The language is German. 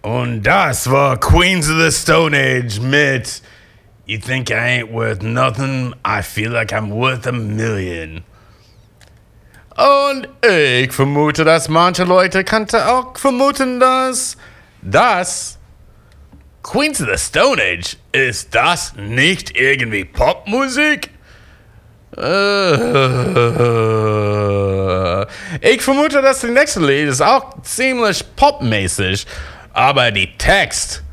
Und das war Queens of the Stone Age mit You Think I Ain't Worth Nothing, I Feel Like I'm Worth a Million. Und ich vermute, dass manche Leute könnten auch vermuten, dass das Queens of the Stone Age, ist das nicht irgendwie Popmusik? Ich vermute, dass das nächste Lied ist auch ziemlich popmäßig, aber die Text